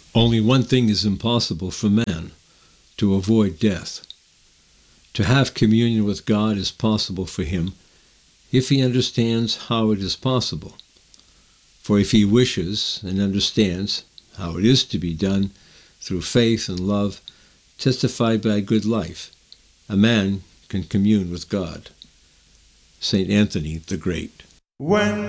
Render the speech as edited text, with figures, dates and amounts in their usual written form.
Only one thing is impossible for man, to avoid death. To have communion with God is possible for him if he understands how it is possible. For if he wishes and understands how it is to be done through faith and love, testified by a good life, a man can commune with God. St. Anthony the Great. When